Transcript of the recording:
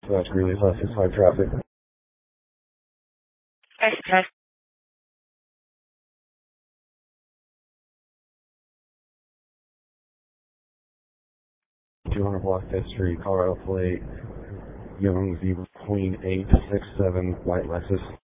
That's Greeley, left 65 traffic. Express. 200 block 5th Street, Colorado plate, Young Zebra Queen 867, white Lexus.